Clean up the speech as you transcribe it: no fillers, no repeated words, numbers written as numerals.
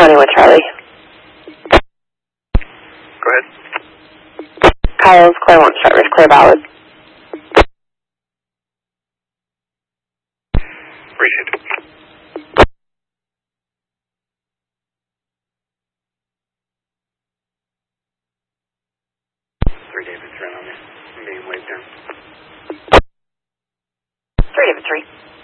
County with Charlie. Go ahead. Kyle's Claremont Stratridge, clear valid. Appreciate it. David 3 on there. I'm being waved down. 3 David 3.